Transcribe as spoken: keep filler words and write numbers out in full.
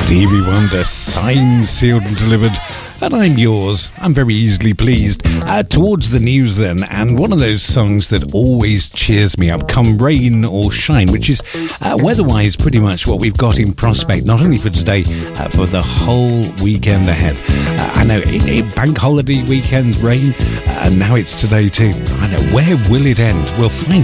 Stevie Wonder, signed, sealed and delivered. And I'm yours. I'm very easily pleased. Uh, towards the news then, and one of those songs that always cheers me up, come rain or shine, which is uh, weather-wise pretty much what we've got in prospect, not only for today, uh, for the whole weekend ahead. Uh, I know, it, it, bank holiday weekend rain, uh, and now it's today too. I know, where will it end? We'll find